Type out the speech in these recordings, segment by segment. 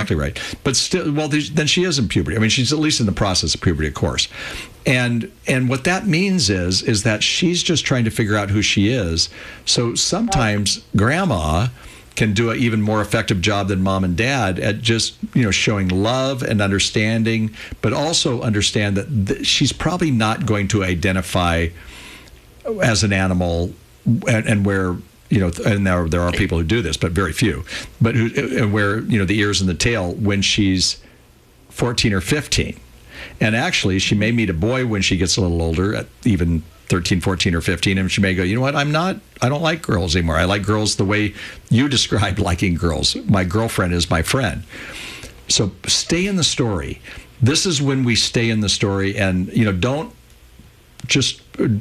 exactly right. But still, well, then she is in puberty. I mean, she's at least in the process of puberty, of course. And what that means is that she's just trying to figure out who she is. So sometimes grandma can do an even more effective job than mom and dad at just, showing love and understanding, but also understand that she's probably not going to identify as an animal and where, and there are people who do this, but very few, but where, the ears and the tail when she's 14 or 15. And actually, she may meet a boy when she gets a little older, at even 13, 14, or 15, and she may go, you know what, I don't like girls anymore. I like girls the way you described liking girls. My girlfriend is my friend. So stay in the story. This is when we stay in the story, and, don't just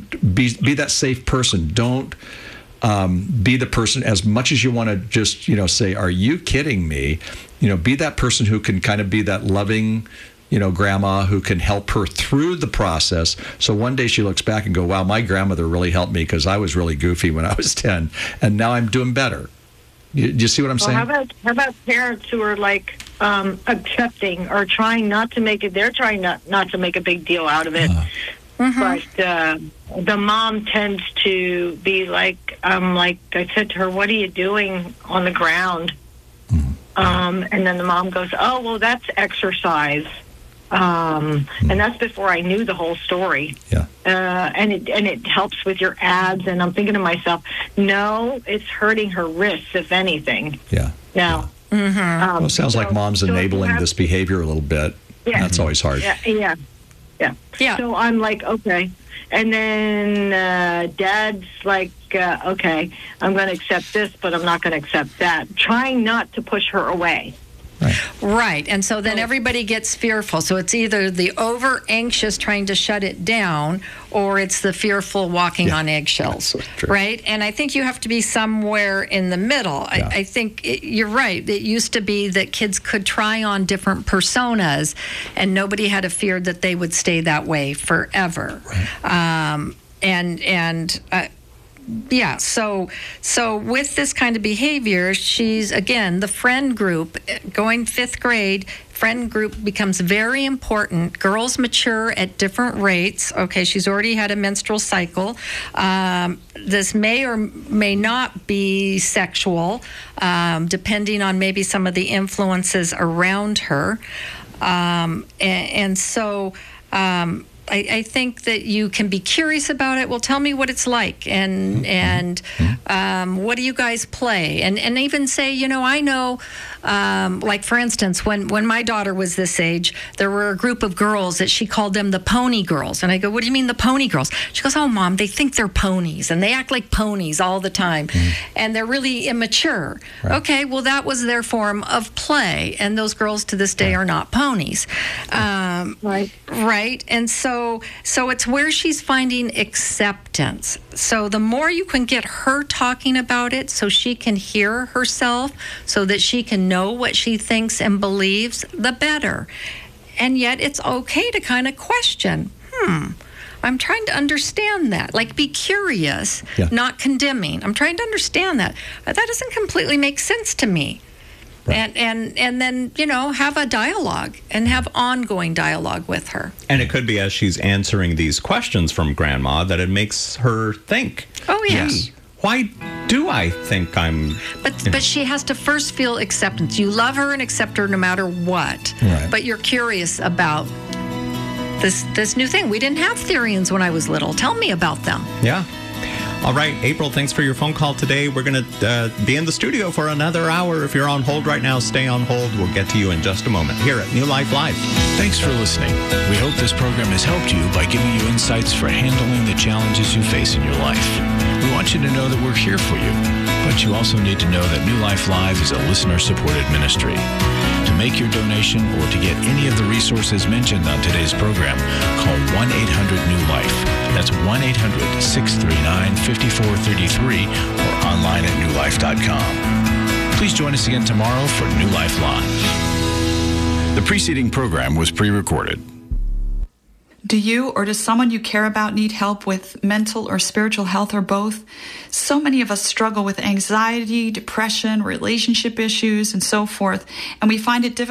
be that safe person. Don't be the person, as much as you want to just, say, are you kidding me? Be that person who can kind of be that loving, grandma who can help her through the process. So one day she looks back and go, wow, my grandmother really helped me because I was really goofy when I was 10, and now I'm doing better. You see what I'm saying? How about parents who are like accepting or trying not to make it? They're trying not to make a big deal out of it. But the mom tends to be like I said to her, what are you doing on the ground? And then the mom goes, oh, well, that's exercise. And that's before I knew the whole story. Yeah. And it helps with your abs. And I'm thinking to myself, no, it's hurting her wrists, if anything. Yeah. Now. Yeah. Well, it sounds like mom's enabling this behavior a little bit. Yeah. That's always hard. Yeah. So I'm like, okay. And then Dad's like, okay, I'm going to accept this, but I'm not going to accept that. Trying not to push her away. Right. And so then everybody gets fearful. So it's either the over-anxious trying to shut it down, or it's the fearful walking on eggshells. Right? And I think you have to be somewhere in the middle. Yeah. I think you're right. It used to be that kids could try on different personas, and nobody had a fear that they would stay that way forever. Right. Yeah, so with this kind of behavior, she's, again, the friend group, going 5th grade, friend group becomes very important. Girls mature at different rates. Okay, she's already had a menstrual cycle. This may or may not be sexual, depending on maybe some of the influences around her. I think that you can be curious about it. Well, tell me what it's like, and what do you guys play? And even say, I know, like, for instance, when my daughter was this age, there were a group of girls that she called them the pony girls. And I go, what do you mean the pony girls? She goes, oh, Mom, they think they're ponies, and they act like ponies all the time, and they're really immature. Right. Okay, well, that was their form of play, and those girls to this day are not ponies. Right? And so it's where she's finding acceptance. So the more you can get her talking about it so she can hear herself, so that she can know what she thinks and believes, the better. And yet it's okay to kind of question, I'm trying to understand that. Like, be curious, not condemning. I'm trying to understand that. That doesn't completely make sense to me. Right. And then, have a dialogue and have ongoing dialogue with her. And it could be as she's answering these questions from Grandma that it makes her think. Oh, yes. Why do I think I'm... But she has to first feel acceptance. You love her and accept her no matter what. Right. But you're curious about this new thing. We didn't have Therians when I was little. Tell me about them. Yeah. All right, April, thanks for your phone call today. We're going to be in the studio for another hour. If you're on hold right now, stay on hold. We'll get to you in just a moment here at New Life Live. Thanks for listening. We hope this program has helped you by giving you insights for handling the challenges you face in your life. We want you to know that we're here for you, but you also need to know that New Life Live is a listener-supported ministry. To make your donation or to get any of the resources mentioned on today's program, call 1-800-NEW-LIFE. That's 1-800-639-5433 or online at newlife.com. Please join us again tomorrow for New Life Live. The preceding program was pre-recorded. Do you or does someone you care about need help with mental or spiritual health or both? So many of us struggle with anxiety, depression, relationship issues, and so forth, and we find it difficult